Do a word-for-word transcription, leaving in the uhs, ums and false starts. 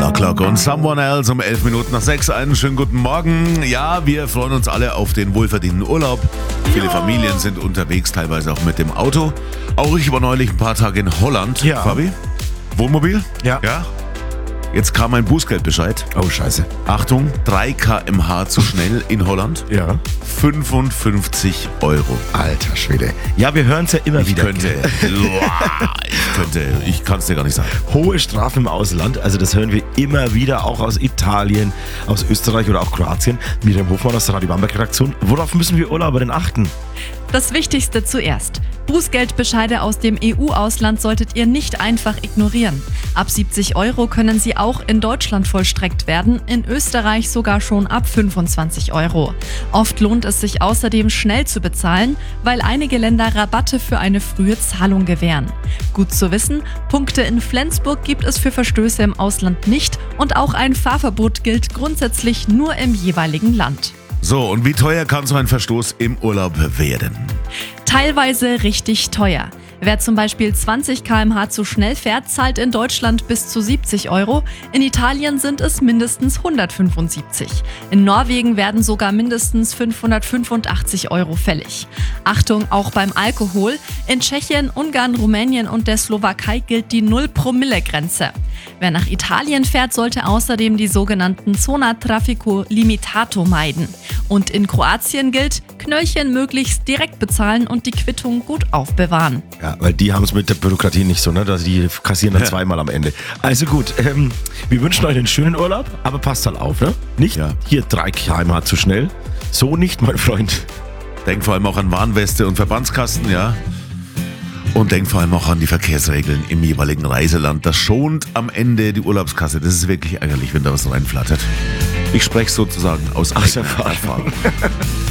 Alarm Clock und Someone Else um elf Minuten nach sechs. Einen schönen guten Morgen. Ja, wir freuen uns alle auf den wohlverdienten Urlaub. Viele ja. Familien sind unterwegs, teilweise auch mit dem Auto. Auch ich war neulich ein paar Tage in Holland. Ja. Fabi? Wohnmobil? Ja. Ja. Jetzt kam ein Bußgeldbescheid. Oh, scheiße. Achtung, drei Kilometer pro Stunde zu schnell in Holland. Ja. fünfundfünfzig Euro. Alter Schwede. Ja, wir hören es ja immer Ich wieder. könnte, ich könnte, ich kann es dir gar nicht sagen. Hohe Strafen im Ausland, also das hören wir immer wieder, auch aus Italien, aus Österreich oder auch Kroatien. Miriam Hofmann aus der Radio Bamberg Redaktion. Worauf müssen wir Urlauber denn achten? Das Wichtigste zuerst. Bußgeldbescheide aus dem E U-Ausland solltet ihr nicht einfach ignorieren. Ab siebzig Euro können sie auch in Deutschland vollstreckt werden, in Österreich sogar schon ab fünfundzwanzig Euro. Oft lohnt es sich außerdem schnell zu bezahlen, weil einige Länder Rabatte für eine frühe Zahlung gewähren. Gut zu wissen, Punkte in Flensburg gibt es für Verstöße im Ausland nicht und auch ein Fahrverbot gilt grundsätzlich nur im jeweiligen Land. So, und wie teuer kann so ein Verstoß im Urlaub werden? Teilweise richtig teuer. Wer zum Beispiel zwanzig Kilometer pro Stunde zu schnell fährt, zahlt in Deutschland bis zu siebzig Euro. In Italien sind es mindestens hundertfünfundsiebzig. In Norwegen werden sogar mindestens fünfhundertfünfundachtzig Euro fällig. Achtung, auch beim Alkohol. In Tschechien, Ungarn, Rumänien und der Slowakei gilt die null-Promille-Grenze. Wer nach Italien fährt, sollte außerdem die sogenannten Zona Traffico Limitato meiden. Und in Kroatien gilt, Knöllchen möglichst direkt bezahlen und die Quittung gut aufbewahren. Ja, weil die haben es mit der Bürokratie nicht so, ne? Also die kassieren dann Ja. zweimal am Ende. Also gut, ähm, wir wünschen euch einen schönen Urlaub, aber passt halt auf, ne? Nicht Ja. hier drei Kilometer pro Stunde zu schnell. So nicht, mein Freund. Denk vor allem auch an Warnweste und Verbandskasten, ja. Und denk vor allem auch an die Verkehrsregeln im jeweiligen Reiseland. Das schont am Ende die Urlaubskasse. Das ist wirklich ärgerlich, wenn da was reinflattert. Ich spreche sozusagen aus Aus eigener Erfahrung. Erfahrung.